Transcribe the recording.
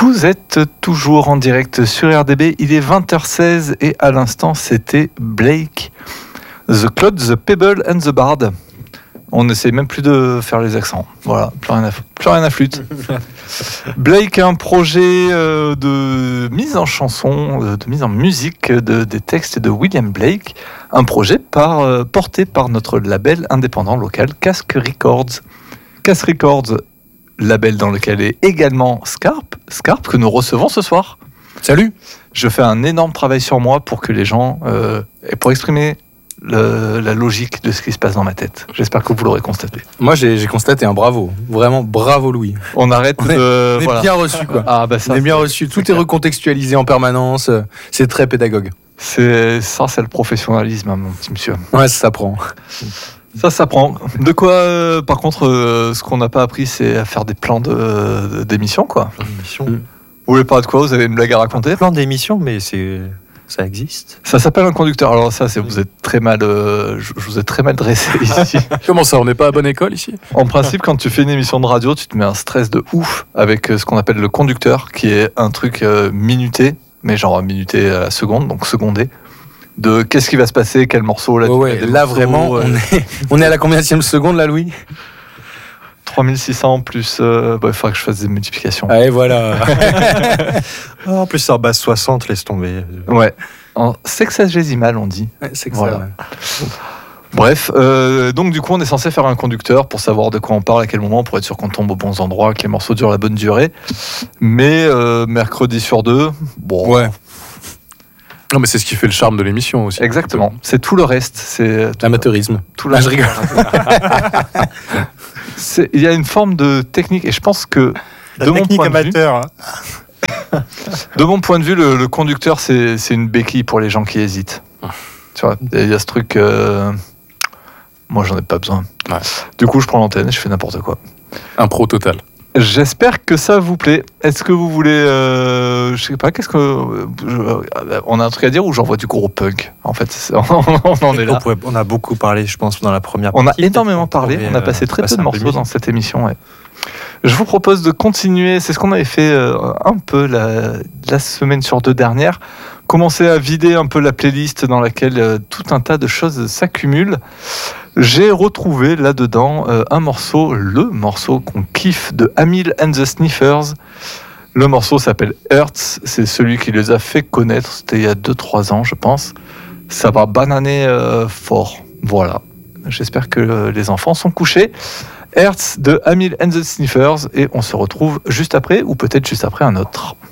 Vous êtes toujours en direct sur RDB, il est 20h16 et à l'instant c'était Blake, The Cloud, The Pebble and The Bard. On n'essaie même plus de faire les accents, voilà, plus rien à flûte. Blake a un projet de mise en chanson, de mise en musique des textes de William Blake, un projet porté par notre label indépendant local Casque Records. Casque Records, label dans lequel est également Scarpe que nous recevons ce soir. Salut. Je fais un énorme travail sur moi pour que les gens, et pour exprimer la logique de ce qui se passe dans ma tête. J'espère que vous l'aurez constaté. Moi j'ai constaté un bravo, vraiment bravo Louis. On arrête on est bien reçu quoi. Ah bah ça, on est bien reçu, tout est recontextualisé en permanence, c'est très pédagogue. C'est le professionnalisme, hein, mon petit monsieur. Ouais, ça s'apprend. Ça s'apprend. De quoi, par contre, ce qu'on n'a pas appris, c'est à faire des plans d'émissions, quoi. Vous voulez parler de quoi ? Vous avez une blague à raconter ? Plan d'émission, mais ça existe. Ça s'appelle un conducteur. Alors ça, vous êtes très mal. Je vous ai très mal dressé ici. Comment ça ? On n'est pas à bonne école ici ? En principe, quand tu fais une émission de radio, tu te mets un stress de ouf avec ce qu'on appelle le conducteur, qui est un truc minuté, mais genre minuté à la seconde, donc secondé. De qu'est-ce qui va se passer, quel morceau là. Là vraiment, on est à la combienième seconde là, Louis ? 3600 plus. Il faudra que je fasse des multiplications. Allez, voilà. En plus, c'est en base 60, laisse tomber. Ouais. En sexagésimal, on dit. Ouais, c'est que voilà. ça. Ouais. Bref, donc du coup, on est censé faire un conducteur pour savoir de quoi on parle, à quel moment, pour être sûr qu'on tombe aux bons endroits, que les morceaux durent la bonne durée. Mais mercredi sur 2, bon. Ouais. Non, mais c'est ce qui fait le charme de l'émission aussi. Exactement. C'est tout le reste. C'est l'amateurisme. Tout je rigole. Il y a une forme de technique, et je pense que de mon point de vue, de mon point de vue, le conducteur, c'est une béquille pour les gens qui hésitent. Tu vois, il y a ce truc. Moi, j'en ai pas besoin. Ouais. Du coup, je prends l'antenne et je fais n'importe quoi. Un pro total. J'espère que ça vous plaît. Est-ce que vous voulez, je sais pas, on a un truc à dire ou j'envoie du gros punk. En fait, on en est là. On a beaucoup parlé, je pense, dans la première partie. On a énormément parlé. On a passé très peu de morceaux dans cette émission. Ouais. Je vous propose de continuer. C'est ce qu'on avait fait un peu la semaine sur 2 dernière. Commencer à vider un peu la playlist dans laquelle tout un tas de choses s'accumulent. J'ai retrouvé là-dedans le morceau qu'on kiffe de Amil and the Sniffers. Le morceau s'appelle Earth, c'est celui qui les a fait connaître, c'était il y a 2-3 ans je pense. Ça va bananer fort, voilà. J'espère que les enfants sont couchés. Earth de Amil and the Sniffers, et on se retrouve juste après, ou peut-être juste après un autre.